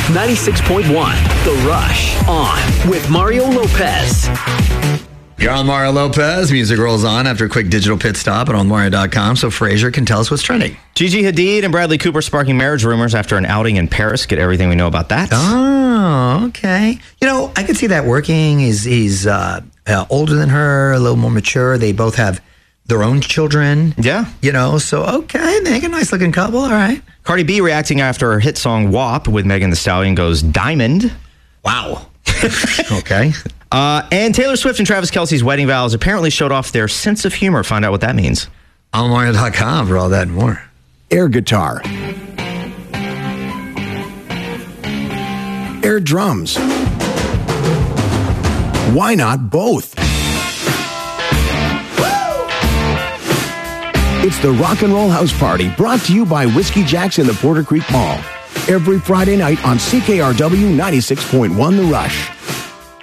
96.1 The Rush on with Mario Lopez. You're on Mario Lopez. Music rolls on after a quick digital pit stop at onmario.com so Fraser can tell us what's trending. Gigi Hadid and Bradley Cooper sparking marriage rumors after an outing in Paris. Get everything we know about that. Oh, okay. You know, I could see that working. He's older than her, a little more mature. They both have their own children. Yeah. You know, so okay, make a nice looking couple. All right. Cardi B reacting after her hit song WAP with Megan Thee Stallion goes diamond. Wow. Okay. And Taylor Swift and Travis Kelce's wedding vows apparently showed off their sense of humor. Find out what that means. onmario.com for all that and more. Air guitar, air drums. Why not both? It's the Rock and Roll House Party, brought to you by Whiskey Jack's in the Porter Creek Mall. Every Friday night on CKRW 96.1 The Rush.